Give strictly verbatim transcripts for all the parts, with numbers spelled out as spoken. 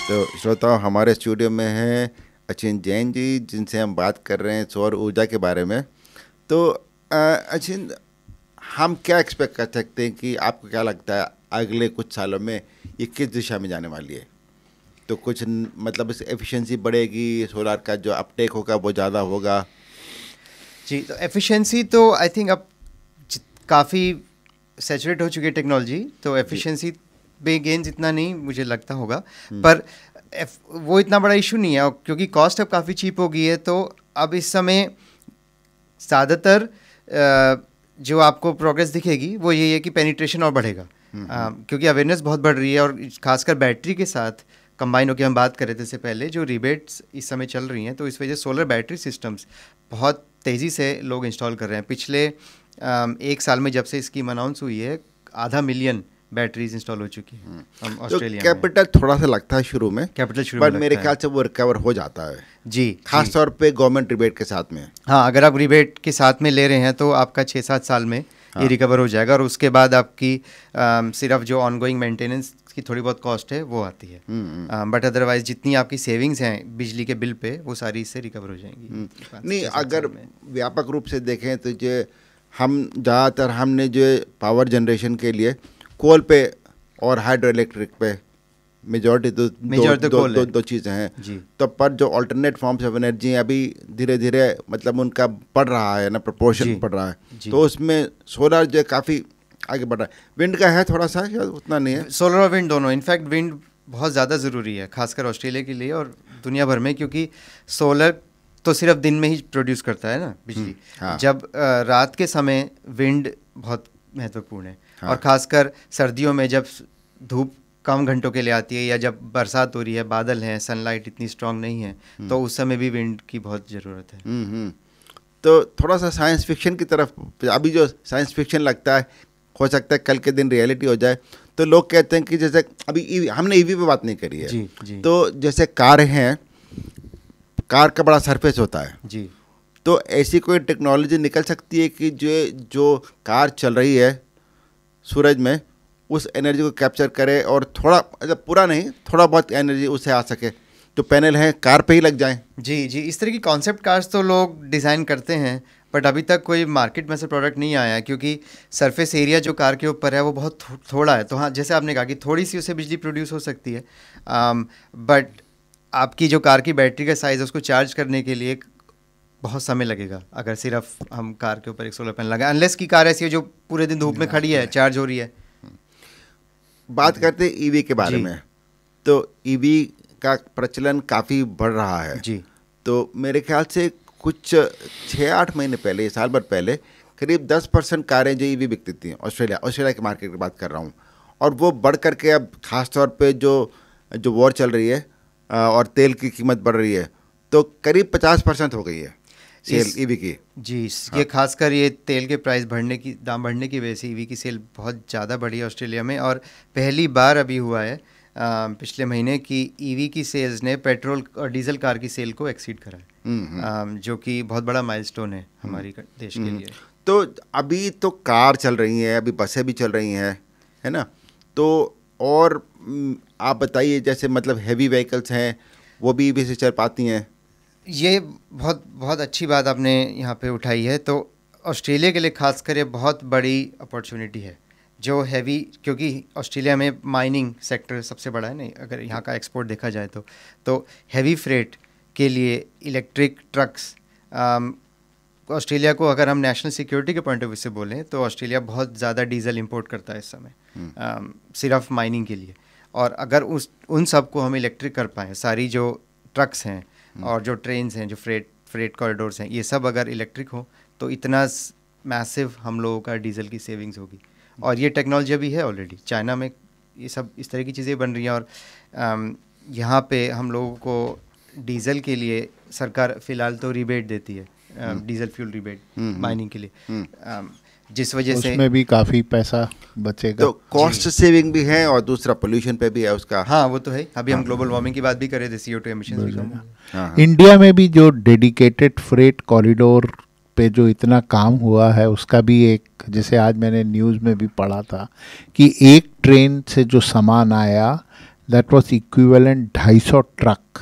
तो श्रोताओं, हमारे स्टूडियो में हैं अचिन जैन जी, जिनसे हम बात कर रहे हैं सौर ऊर्जा के बारे में। तो अचिन, हम क्या एक्सपेक्ट कर सकते हैं कि आपको क्या लगता है अगले कुछ सालों में ये किस दिशा में जाने वाली है? तो कुछ मतलब इस एफिशिएंसी बढ़ेगी, सोलार का जो अपटेक होगा वो ज़्यादा होगा? जी, तो एफिशिएंसी तो आई थिंक अब काफ़ी सैचुरेट हो चुकी है टेक्नोलॉजी, तो एफिशिएंसी पे गेन्स इतना नहीं मुझे लगता होगा, पर वो इतना बड़ा इशू नहीं है क्योंकि कॉस्ट अब काफ़ी चीप हो गई है। तो अब इस समय ज़्यादातर जो आपको प्रोग्रेस दिखेगी वो यही है कि पेनिट्रेशन और बढ़ेगा, आ, क्योंकि अवेयरनेस बहुत बढ़ रही है, और खासकर बैटरी के साथ कंबाइन होकर हम बात कर रहे थे इससे पहले, जो रिबेट्स इस समय चल रही हैं, तो इस वजह से सोलर बैटरी सिस्टम्स बहुत तेज़ी से लोग इंस्टॉल कर रहे हैं। पिछले आ, एक साल में जब से स्कीम अनाउंस हुई है, आधा मिलियन बैटरीज इंस्टॉल हो चुकी हैं हम ऑस्ट्रेलिया में। कैपिटल थोड़ा सा लगता है शुरू में, कैपिटल शुरू पर में मेरे ख्याल से वो रिकवर हो जाता है जी, खास तौर पे गवर्नमेंट रिबेट के साथ में। हाँ, अगर आप रिबेट के साथ में ले रहे हैं तो आपका छः सात साल में हाँ। ये रिकवर हो जाएगा, और उसके बाद आपकी आ, सिर्फ जो ऑनगोइंग मेंटेनेंस की थोड़ी बहुत कॉस्ट है वो आती है, बट अदरवाइज जितनी आपकी सेविंग्स हैं बिजली के बिल पे वो सारी इससे रिकवर हो जाएंगी। नहीं, अगर व्यापक रूप से देखें तो जो हम ज़्यादातर हमने जो पावर जनरेशन के लिए कोल पे और हाइड्रो इलेक्ट्रिक पे मेजॉरिटी तो दो, दो, दो, दो, दो चीज़ें हैं। तो पर जो अल्टरनेट फॉर्म्स ऑफ एनर्जी अभी धीरे धीरे मतलब उनका बढ़ रहा है ना, प्रोपोर्शन बढ़ रहा है, तो उसमें सोलर जो काफ़ी आगे बढ़ रहा है। विंड का है थोड़ा सा, उतना नहीं है। सोलर और विंड दोनों, इनफैक्ट विंड बहुत ज़्यादा ज़रूरी है खासकर ऑस्ट्रेलिया के लिए और दुनिया भर में, क्योंकि सोलर तो सिर्फ दिन में ही प्रोड्यूस करता है ना बिजली, हाँ। जब आ, रात के समय विंड बहुत महत्वपूर्ण है, हाँ। और ख़ासकर सर्दियों में जब धूप कम घंटों के लिए आती है या जब बरसात हो रही है, बादल हैं, सनलाइट इतनी स्ट्रांग नहीं है, तो उस समय भी विंड की बहुत ज़रूरत है। तो थोड़ा सा साइंस फिक्शन की तरफ, अभी जो साइंस फिक्शन लगता है हो सकता है कल के दिन रियलिटी हो जाए। तो लोग कहते हैं कि जैसे अभी ईवी, हमने ईवी पे बात नहीं करी है, जी, जी। तो जैसे कार हैं, कार का बड़ा सरफेस होता है जी, तो ऐसी कोई टेक्नोलॉजी निकल सकती है कि जो जो कार चल रही है सूरज में उस एनर्जी को कैप्चर करे और थोड़ा मतलब पूरा नहीं, थोड़ा बहुत एनर्जी उससे आ सके, तो पैनल हैं कार पे ही लग जाएं। जी जी, इस तरह की कॉन्सेप्ट कार्स तो लोग डिज़ाइन करते हैं, बट अभी तक कोई मार्केट में से प्रोडक्ट नहीं आया है, क्योंकि सरफेस एरिया जो कार के ऊपर है वो बहुत थो, थोड़ा है। तो हाँ, जैसे आपने कहा कि थोड़ी सी उससे बिजली प्रोड्यूस हो सकती है, बट आपकी जो कार की बैटरी का साइज़ है उसको चार्ज करने के लिए बहुत समय लगेगा अगर सिर्फ हम कार के ऊपर एक सोलर पैनल लगाएं, अनलेस की कार ऐसी है जो पूरे दिन धूप में खड़ी है, चार्ज हो रही है। बात करते हैं ईवी के बारे में, तो ईवी का प्रचलन काफ़ी बढ़ रहा है जी। तो मेरे ख्याल से कुछ छः आठ महीने पहले, साल भर पहले, करीब दस परसेंट कारें जो ईवी बिकती थी ऑस्ट्रेलिया ऑस्ट्रेलिया के मार्केट की बात कर रहा हूँ, और वो बढ़ करके अब ख़ास तौर पे जो जो वॉर चल रही है और तेल की कीमत बढ़ रही है, तो करीब पचास परसेंट हो गई है सेल ईवी की। जी, हाँ। ये खासकर ये तेल के प्राइस बढ़ने की दाम बढ़ने की वजह से ईवी की सेल बहुत ज़्यादा बढ़ी है ऑस्ट्रेलिया में, और पहली बार अभी हुआ है आ, पिछले महीने की ईवी की सेल्स ने पेट्रोल और डीजल कार की सेल को एक्सीड करा है, आ, जो कि बहुत बड़ा माइलस्टोन है हमारी देश के लिए। तो अभी तो कार चल रही हैं, अभी बसें भी चल रही हैं, है ना, तो और आप बताइए जैसे मतलब हैवी व्हीकल्स हैं वो भी ईवी से चल पाती हैं? ये बहुत बहुत अच्छी बात आपने यहाँ पे उठाई है। तो ऑस्ट्रेलिया के लिए खासकर ये बहुत बड़ी अपॉर्चुनिटी है जो हैवी, क्योंकि ऑस्ट्रेलिया में माइनिंग सेक्टर सबसे बड़ा है नहीं, अगर यहाँ का एक्सपोर्ट देखा जाए तो तो हैवी फ्रेट के लिए इलेक्ट्रिक ट्रक्स, ऑस्ट्रेलिया को अगर हम नेशनल सिक्योरिटी के पॉइंट ऑफ व्यू से बोलें तो ऑस्ट्रेलिया बहुत ज़्यादा डीजल इंपोर्ट करता है इस समय, um, सिर्फ माइनिंग के लिए, और अगर उस उन सब को हम इलेक्ट्रिक कर पाएँ, सारी जो ट्रक्स हैं और जो ट्रेन्स हैं, जो फ्रेट फ्रेट कॉरिडोर्स हैं, ये सब अगर इलेक्ट्रिक हो तो इतना मैसिव हम लोगों का डीजल की सेविंग्स होगी। और ये टेक्नोलॉजी अभी है ऑलरेडी, चाइना में ये सब इस तरह की चीज़ें बन रही हैं, और um, यहाँ पे हम लोगों को डीजल के लिए सरकार फ़िलहाल तो रिबेट देती है, डीजल फ्यूल रिबेट माइनिंग के लिए, जिस वजह से उसमें भी काफ़ी पैसा बचेगा। तो कॉस्ट सेविंग भी है और दूसरा पोल्यूशन पे भी है उसका। हाँ, वो तो है। अभी हम ग्लोबल वार्मिंग की बात भी कर रहे थे, सी ओ टू एमिशंस भी कम हो। इंडिया में भी जो डेडिकेटेड फ्रेट कॉरिडोर पे जो इतना काम हुआ है उसका भी एक, जैसे आज मैंने न्यूज़ में भी पढ़ा था कि एक ट्रेन से जो सामान आया दैट वाज इक्विवेलेंट ढाई सौ ट्रक।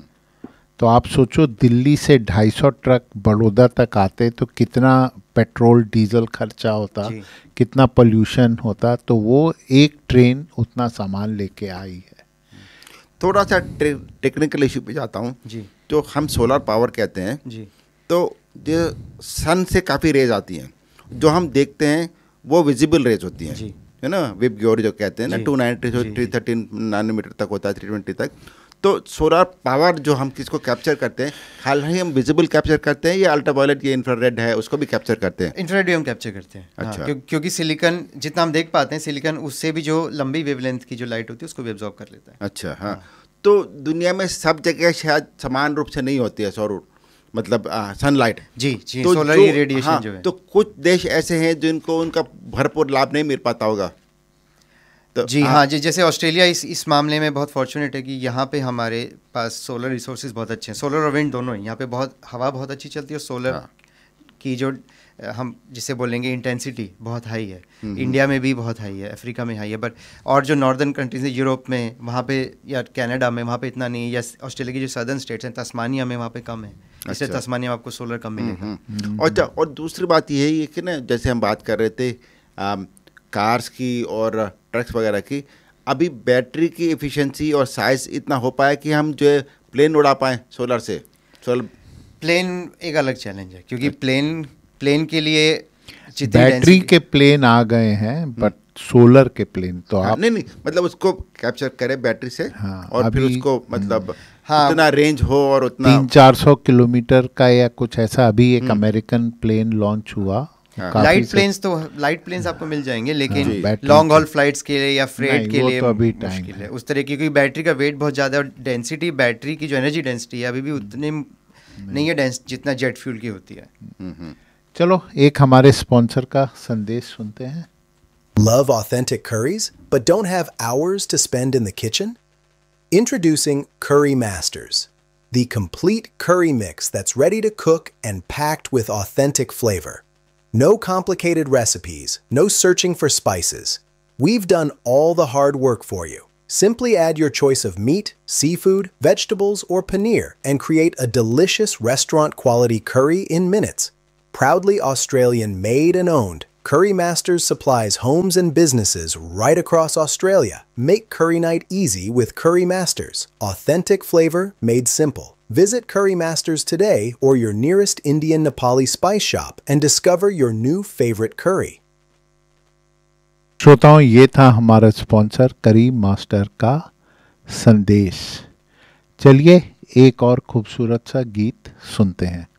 तो आप सोचो दिल्ली से ढाई सौ ट्रक बड़ौदा तक आते तो कितना पेट्रोल डीजल खर्चा होता, कितना पोल्यूशन होता। तो वो एक ट्रेन उतना सामान लेके आई है। थोड़ा सा टेक्निकल इशू पे जाता हूँ जी। जो हम सोलर पावर कहते हैं जी, तो जो सन से काफ़ी रेज आती हैं, जो हम देखते हैं वो विजिबल रेज होती हैं, है ना, वेब ग्योर जो कहते हैं ना, to ninety three thirteen nanometre तक होता है, थ्री ट्वेंटी तक। तो सोलर पावर जो हम किसको कैप्चर करते हैं, हालांकि हम विजिबल कैप्चर करते हैं या अल्ट्रावायलेट या इंफ्रारेड है उसको भी कैप्चर करते हैं? इंफ्रारेड भी हम कैप्चर करते हैं। अच्छा। हाँ, क्यों, क्योंकि सिलिकॉन जितना हम देख पाते हैं, सिलिकॉन उससे भी जो लंबी वेवलेंथ की जो लाइट होती है उसको भी एब्जॉर्ब कर लेता है। अच्छा, हाँ, हाँ। तो दुनिया में सब जगह शायद समान रूप से नहीं होती है सौर मतलब सनलाइट। जी जी, तो सोलर रेडिएशन हाँ, जो है, तो कुछ देश ऐसे हैं जिनको उनका भरपूर लाभ नहीं मिल पाता होगा। तो जी हाँ, जी, जैसे ऑस्ट्रेलिया इस इस मामले में बहुत फॉर्चुनेट है कि यहाँ पे हमारे पास सोलर रिसोर्सेज बहुत अच्छे हैं। सोलर और विंड दोनों ही यहाँ पे बहुत, हवा बहुत अच्छी चलती है और सोलर हाँ। की जो हम जिसे बोलेंगे इंटेंसिटी बहुत हाई है। इंडिया में भी बहुत हाई है, अफ्रीका में हाई है, बट और जो नॉर्दर्न कंट्रीज है, यूरोप में वहाँ पे या कनाडा में वहाँ पे इतना नहीं है, या ऑस्ट्रेलिया की जो सदर्न स्टेट्स हैं, तस्मानिया में वहाँ पे कम है। इसलिए अच्छा। तस्मानिया में आपको सोलर कम मिलेगा। और अच्छा, और दूसरी बात ये है कि ना, जैसे हम बात कर रहे थे आम, कार्स की और ट्रक्स वगैरह की, अभी बैटरी की एफिशिएंसी और साइज इतना हो पाया कि हम जो है प्लेन उड़ा पाएँ सोलर से? सोलर प्लेन एक अलग चैलेंज है, क्योंकि प्लेन प्लेन के लिए बैटरी के प्लेन आ गए हैं, बट सोलर के प्लेन तो हाँ, आप नहीं नहीं मतलब उसको कैप्चर करें बैटरी से, हाँ, और फिर अभी- उसको मतलब हाँ, उतना रेंज हो और उतना तीन चार सौ किलोमीटर का या कुछ ऐसा। अभी एक अमेरिकन प्लेन लॉन्च हुआ। काफी लाइट से- प्लेन्स तो लाइट प्लेन्स आपको मिल जाएंगे, लेकिन हाँ, बैटरी लॉन्ग हॉल से- फ्लाइट्स के लिए या फ्रेट नहीं, के वो लिए तो अभी टाइम मुश्किल है है। उस तरह की, क्योंकि बैटरी का वेट बहुत ज़्यादा है और डेंसिटी बैटरी की जो एनर्जी डेंसिटी है अभी भी उतने नहीं है डेंस जितना जेट फ्यूल की होती है। चलो एक हमारे स्पॉन्सर का संदेश सुनते हैं। Love authentic curries, but don't have hours to spend in the kitchen? Introducing Curry Masters, the complete curry mix that's ready to cook and packed with authentic flavor. No complicated recipes, no searching for spices. We've done all the hard work for you. Simply add your choice of meat, seafood, vegetables, or paneer and create a delicious restaurant-quality curry in minutes. Proudly Australian made and owned, Curry Masters supplies homes and businesses right across Australia. Make curry night easy with Curry Masters. Authentic flavor made simple. Visit Curry Masters today or your nearest Indian Nepali spice shop and discover your new favorite curry. श्रोताओं, ये था हमारा sponsor करी master का संदेश। चलिए एक और खूबसूरत सा गीत सुनते हैं।